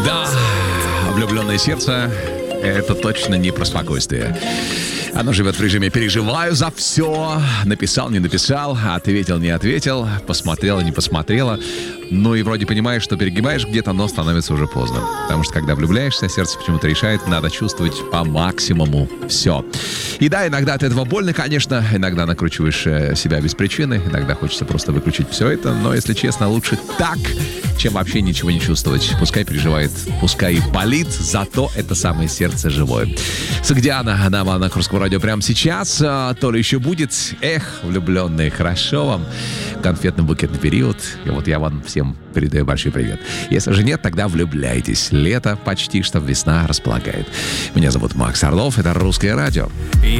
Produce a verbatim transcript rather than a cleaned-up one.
Да, влюбленное сердце — это точно не про спокойствие. Оно живет в режиме «переживаю за все». Написал, не написал, ответил, не ответил, посмотрела, не посмотрела. Ну и вроде понимаешь, что перегибаешь где-то, но становится уже поздно. Потому что когда влюбляешься, сердце почему-то решает, надо чувствовать по максимуму все. И да, иногда от этого больно, конечно. Иногда накручиваешь себя без причины. Иногда хочется просто выключить все это. Но, если честно, лучше так, чем вообще ничего не чувствовать. Пускай переживает, пускай и болит, зато это самое сердце живое. Сагдиана на волнах Русского радио прямо сейчас. А, то ли еще будет. Эх, влюбленные, хорошо вам. Конфетно-букетный период. И вот я вам всем передаю большой привет. Если же нет, тогда влюбляйтесь. Лето почти что, весна располагает. Меня зовут Макс Орлов. Это Русское радио.